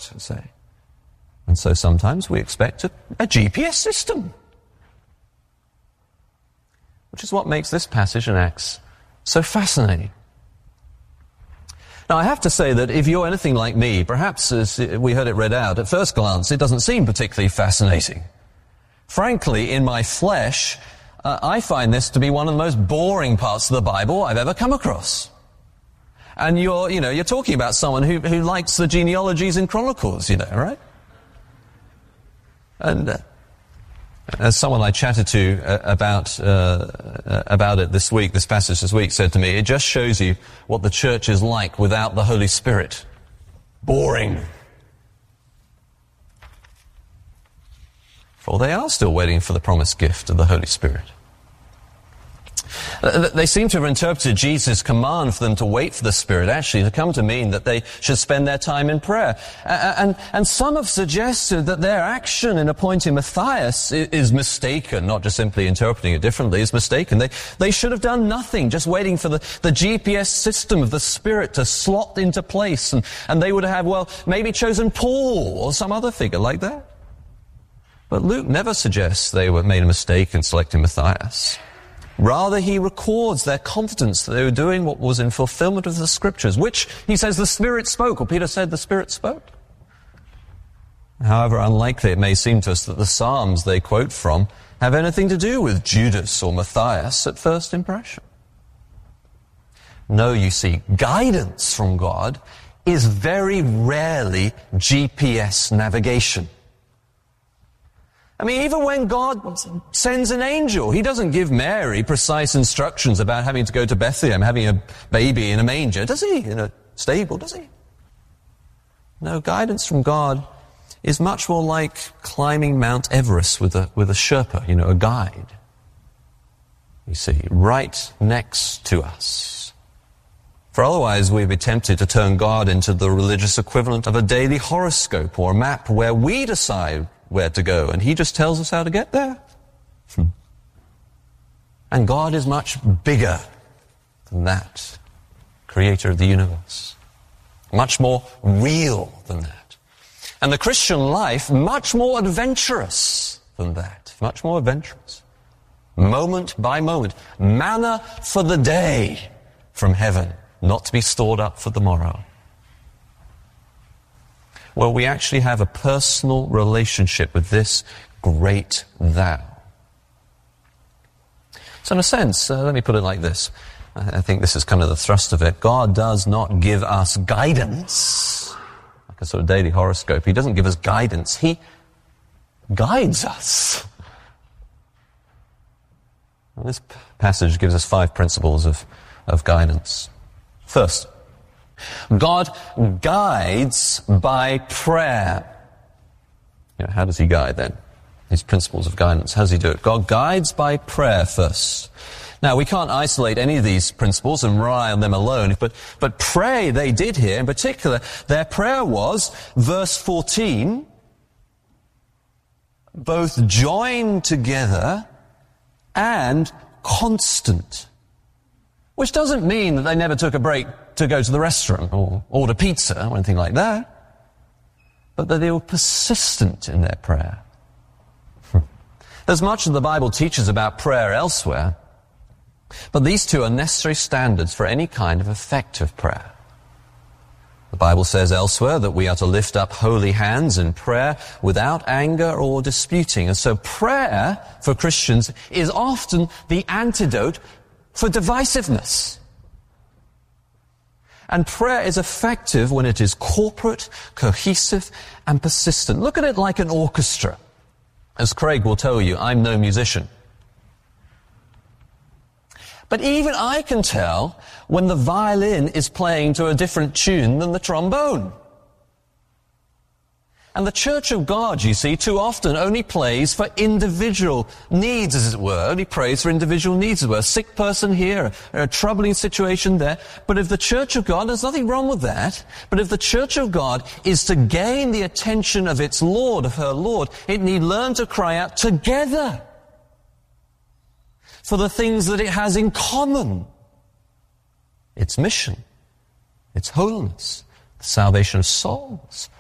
say. And so sometimes we expect a GPS system. Which is what makes this passage in Acts so fascinating. Now, I have to say that if you're anything like me, perhaps as we heard it read out, at first glance, it doesn't seem particularly fascinating. Frankly, in my flesh, I find this to be one of the most boring parts of the Bible I've ever come across. And you're talking about someone who likes the genealogies and chronicles, right? And as someone I chatted to about it this passage this week, said to me, it just shows you what the church is like without the Holy Spirit. Boring. For they are still waiting for the promised gift of the Holy Spirit. They seem to have interpreted Jesus' command for them to wait for the Spirit actually to come to mean that they should spend their time in prayer. And some have suggested that their action in appointing Matthias is mistaken, not just simply interpreting it differently, is mistaken. They should have done nothing, just waiting for the GPS system of the Spirit to slot into place, and they would have, maybe chosen Paul or some other figure like that. But Luke never suggests they made a mistake in selecting Matthias. Rather, he records their confidence that they were doing what was in fulfillment of the Scriptures, which, he says, the Spirit spoke, or Peter said the Spirit spoke. However unlikely it may seem to us that the Psalms they quote from have anything to do with Judas or Matthias at first impression. No, you see, guidance from God is very rarely GPS navigation. I mean, even when God sends an angel, he doesn't give Mary precise instructions about having to go to Bethlehem, having a baby in a manger, does he? In a stable, does he? No, guidance from God is much more like climbing Mount Everest with a Sherpa, a guide. You see, right next to us. For otherwise we'd be tempted to turn God into the religious equivalent of a daily horoscope or a map where we decide where to go, and he just tells us how to get there. And God is much bigger than that, creator of the universe. Much more real than that. And the Christian life, much more adventurous than that. Much more adventurous. Moment by moment. Manna for the day from heaven, not to be stored up for the morrow. Well, we actually have a personal relationship with this great thou. So in a sense, let me put it like this. I think this is kind of the thrust of it. God does not give us guidance, like a sort of daily horoscope. He doesn't give us guidance. He guides us. And this passage gives us 5 principles of guidance. First, God guides by prayer. How does he guide then? These principles of guidance. How does he do it? God guides by prayer first. Now, we can't isolate any of these principles and rely on them alone, but pray they did here. In particular, their prayer was, verse 14, both joined together and constant. Which doesn't mean that they never took a break to go to the restaurant or order pizza or anything like that, but that they were persistent in their prayer. There's much that the Bible teaches about prayer elsewhere, but these two are necessary standards for any kind of effective prayer. The Bible says elsewhere that we are to lift up holy hands in prayer without anger or disputing. And so prayer for Christians is often the antidote for divisiveness. And prayer is effective when it is corporate, cohesive, and persistent. Look at it like an orchestra. As Craig will tell you, I'm no musician. But even I can tell when the violin is playing to a different tune than the trombone. And the Church of God, you see, too often only plays for individual needs, as it were. Only prays for individual needs, as it were. A sick person here, a troubling situation there. But if the Church of God, there's nothing wrong with that, but if the Church of God is to gain the attention of its Lord, of her Lord, it need learn to cry out together for the things that it has in common. Its mission, its holiness, the salvation of souls,